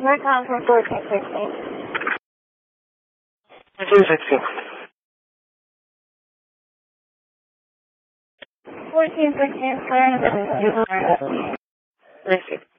We're calling from 1416. 1416. 1416, clearance. Thank you.